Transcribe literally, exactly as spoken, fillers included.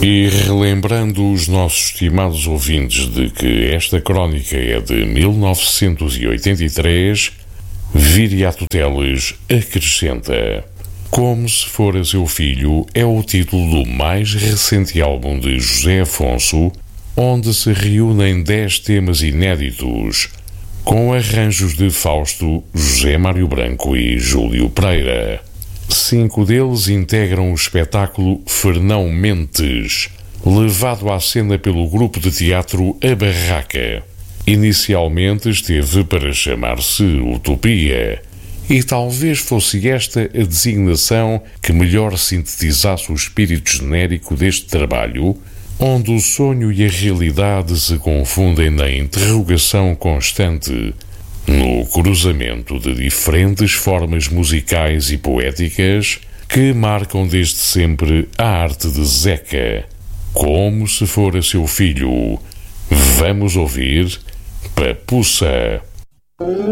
E relembrando os nossos estimados ouvintes de que esta crónica é de mil novecentos e oitenta e três, Viriato Teles acrescenta: Como se fora seu filho é o título do mais recente álbum de José Afonso, onde se reúnem dez temas inéditos, com arranjos de Fausto, José Mário Branco e Júlio Pereira. Cinco deles integram o espetáculo Fernão Mentes, levado à cena pelo grupo de teatro A Barraca. Inicialmente esteve para chamar-se Utopia, e talvez fosse esta a designação que melhor sintetizasse o espírito genérico deste trabalho, onde o sonho e a realidade se confundem na interrogação constante, no cruzamento de diferentes formas musicais e poéticas que marcam desde sempre a arte de Zeca. Como se fora seu filho. Vamos ouvir Papuça.